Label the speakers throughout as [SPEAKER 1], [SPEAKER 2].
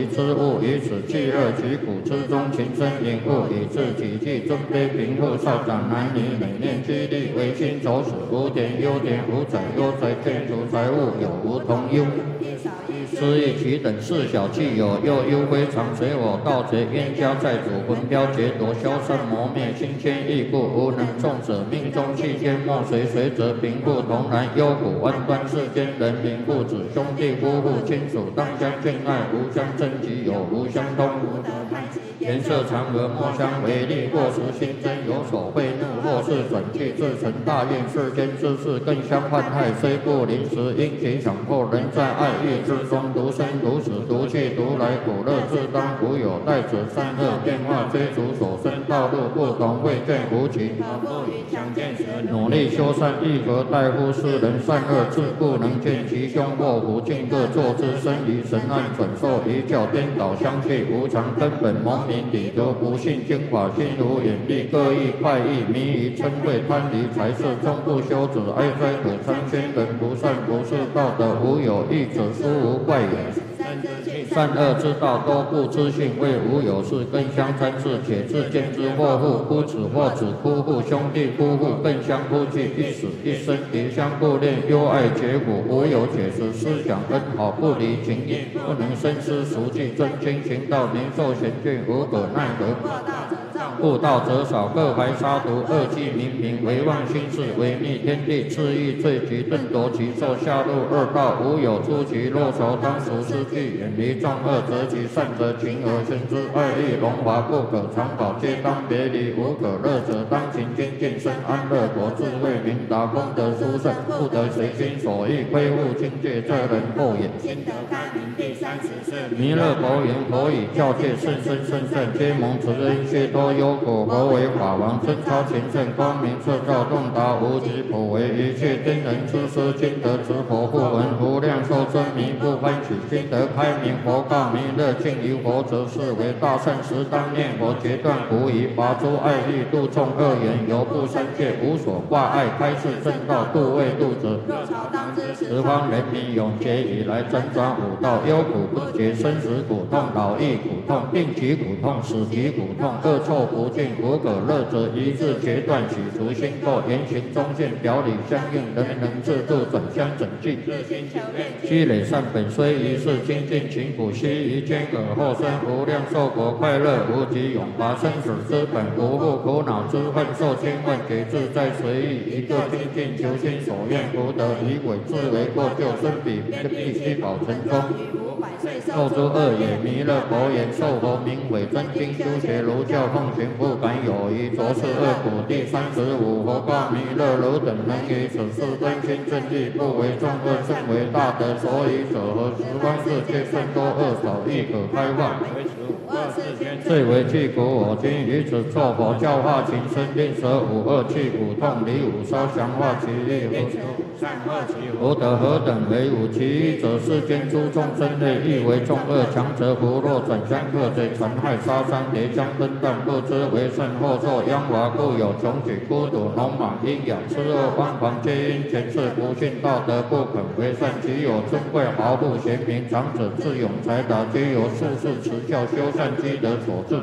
[SPEAKER 1] 气之物，以此气热其骨之中，情深引物，以致己气尊卑贫富少长男女，每念激励为心走死，无点优点，无财忧财，建筑财物有无同忧。失意其等事小气有，又忧非常，随我盗贼冤家债主，魂飘劫夺，消散磨灭，心牵意故，无能众者，命中气间莫随随者，贫富同然，忧苦万端，世间人民父子兄弟夫妇亲属，当相敬爱，无相争己，有无相通。颜色常和，莫相为利，或时心真有所悖怒，或是转气自成大怨，世间之事更相患害，虽不临时，因其强迫，人在爱欲之中，独生独死，独去独来，苦乐自当无有，待者善恶变化，追逐所生道路不同，未见无期。努力修善，亦何待乎世人善恶自不能见其凶，祸福尽各作之身于神暗，转受一教颠倒相去，无常根本蒙明理得不信经法，心如眼力，各异快意，迷于嗔恚贪离财色，终不修止，哀哉可参宣人不善不是道德，无有义者，殊无怪也。善恶之道都不知性，为无有事，更相参事，且自见之祸父夫子或子夫妇兄弟夫妇，更相夫妻，一死一生，敌相顾恋，忧爱结果，无有解释，思想恩好，不离情义，不能深思熟记，真经行道，年寿贤俊，无可奈何。悟道者少，各怀杀毒，恶气冥冥，唯妄心事，违逆天地，恣意罪其顿夺其寿，下入恶道，无有出其若仇，当属失去，远离众恶，择其善者，情而生之，爱欲荣华不可长保，皆当别离，无可乐者，当勤精进生安乐果，智慧明达，功德殊胜，不得随心所欲，亏误境界，这人后也。心得开明，第34弥勒佛言：佛以教戒甚深甚善，皆蒙慈恩，皆多忧苦。佛为法王，真超前圣，光明彻照，洞达无极，普为一切天人之师，今得持佛复闻，无量寿真迷不欢喜，心得开明。佛告弥勒：敬于佛者，是为大圣时，当念佛，截断狐疑，拔诸爱欲，度众恶缘，犹不生戒，无所挂碍，开示正道，度未度者。十方人民永劫以来，辗转五道，忧苦不绝，生死苦痛，老易苦痛，病疾苦痛，死疾苦痛，恶臭不尽，无可乐者，一日截断，洗除心垢，言行中现，表里相应，人能自度，转相整净。积累善本，虽一世精进勤苦，悉于间隔后生无量寿果，快乐无极，永拔生死之本，不负苦恼之恨，受千万劫自在随意，一个精进求心所愿，福德以鬼自为过救生彼，必须保成功。受诸恶也，弥勒佛言：受佛名为真经，修学儒教，奉行不敢有疑，着是恶苦。第35佛告弥勒：汝等能于此事真心正义，不为众恶，甚为大德。所以者何？十方世界甚多恶少，亦可开化。最为具苦，我今于此作佛，教化情深，令舍五恶去苦痛，离五烧，降化其意。福德何等为五？其一者，世间诸众生类，亦为众恶，强者福弱，转相克罪，残害杀伤，叠将分断，不知为甚，后受殃华，故有穷举、孤独、聋盲、阴阳、痴恶、妄狂，皆因前世不信道德，不肯为善。其有尊贵豪富、贤明、长者、智勇、才达，皆由术士持教修善积德所致。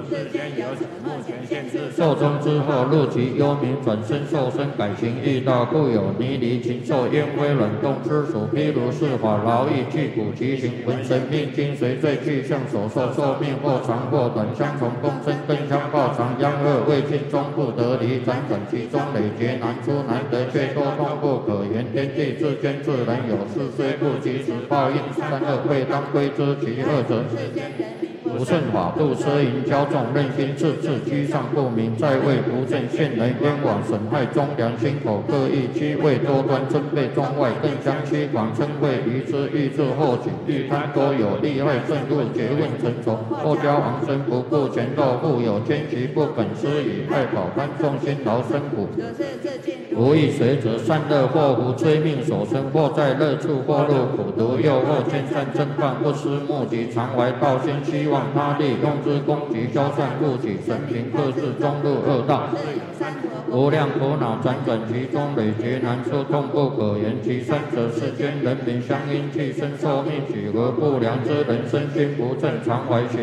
[SPEAKER 1] 寿终之后，入其幽冥，转身受身，改行异道，故有泥离、禽兽、烟灰、冷冻之属。譬如是法，劳役具骨其形，魂神命精随罪具象所受，寿命或长或短，相从共生，更相报长。殃恶未尽，终不得离，辗转其中，累劫难出，难得却多痛不可言。天地之间，自然有事，虽不及时报应，善恶未当归之。其恶者，不顺法度，奢淫骄纵，任心自治，居上不明，在位不正，陷人冤枉，损害忠良，心口各异，欺位多端，尊卑中外，更相欺狂，称谓愚痴，欲自后己，欲贪多有，利害甚入，结问成仇，后交昂生，不顾前斗，富有奸奇，不肯施以爱宝贪，众辛劳生苦。无益随者，善恶祸福，催命所生，或在乐处，或入苦毒，诱惑兼善正犯，不思目的，常怀道心，希望他利，用之攻击，消散故己，神平克制，终入恶道。 无量苦恼辗转其中，累劫难出，痛不可言。其三者，世间人民相因气生寿命，许何不良之人，身心不正常，怀